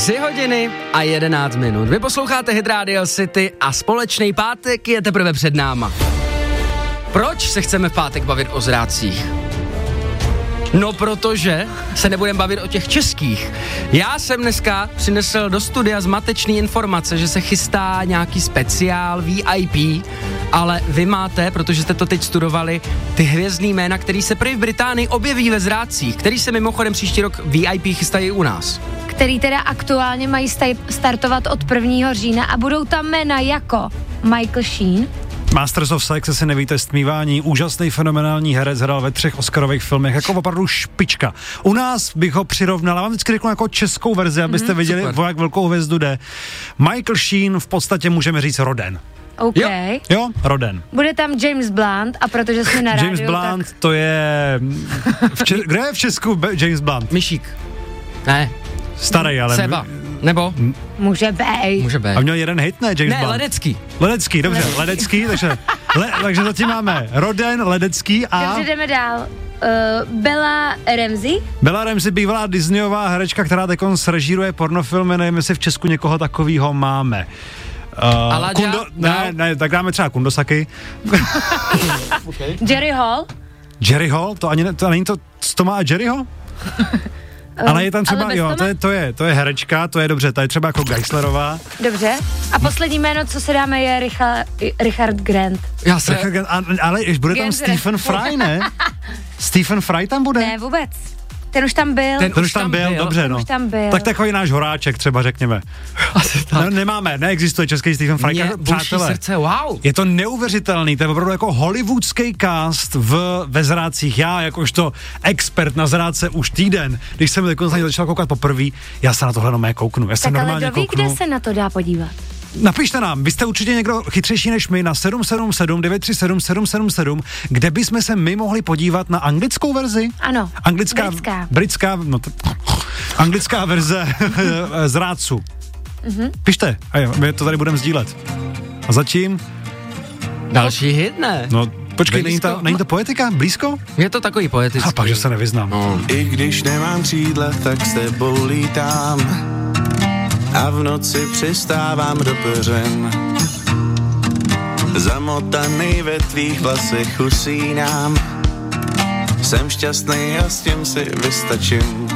3 hodiny a 11 minut. Vy posloucháte Hit Radio City a společný pátek je teprve před náma. Proč se chceme v pátek bavit o zrádcích? No, protože se nebudeme bavit o těch českých. Já jsem dneska přinesl do studia zmatečný informace, že se chystá nějaký speciál VIP, ale vy máte, protože jste to teď studovali, ty hvězdný jména, který se prý v Británii objeví ve zrádcích, který se mimochodem příští rok VIP chystají u nás. Který teda aktuálně mají startovat od 1. října a budou tam jména jako Michael Sheen, Masters of Sex, asi nevíte, stmívání, úžasný fenomenální herec, hrál ve 3 Oscarových filmech, jako opravdu špička. U nás bych ho přirovnal, vám vždycky řeknu jako českou verzi, abyste viděli, o jak velkou hvězdu jde. Michael Sheen v podstatě můžeme říct Roden. OK. Jo, Roden. Bude tam James Blunt a protože jsme na rádiu, James Blunt, tak... to je... Kde je v Česku James Blunt? Myšík. Ne. Starý, ale... Seba. Nebo? Může být. A měl jeden hit, ne, James Blunt? Ledecký. Ledecký, dobře, Ledecký, takže zatím máme Roden, Ledecký a... Dobře, jdeme dál. Bella Ramsey. Bella Ramsey, bývalá Disneyová herečka, která teďkon srežíruje pornofilmy, nevím, jestli v Česku někoho takovýho máme. Ne, tak dáme třeba Kundosaki. Okay. Jerry Hall. Jerry Hall? To není to Toma a Jerryho? Ale je tam třeba, jo, to je herečka, to je dobře, to je třeba jako Geislerová. Dobře. A poslední jméno, co si dáme, je Richard Grant. Ale bude tam Stephen Fry, ne? Stephen Fry tam bude? Ne, vůbec. Ten už tam byl. Ten už tam byl, dobře, no. Tak takový náš Horáček třeba, řekněme. No, neexistuje český Stephen Fry. Přátelé, srdce, wow. Je to neuvěřitelný, to je opravdu jako hollywoodský cast ve zrádcích. Já jakožto expert na zrádce už týden, když jsem dokonce začal koukat poprvé, já se na tohle normálně kouknu. Tak ale kdo ví, kde se na to dá podívat? Napište nám, vy jste určitě někdo chytřejší než my na 777 937 777, kde bychom se my mohli podívat na anglickou verzi? Ano, britská, anglická verze zrádců. Pište, a jo, my to tady budeme sdílet. A zatím... Další hit, ne? No, počkej, není to poetika? Blízko? Je to takový poetický. A pak, že se nevyznám. No. I když nemám křídla, tak s tebou lítám a v noci přistávám do peřin. Zamotaný ve tvých vlasech usínám. Jsem šťastný a s tím si vystačím.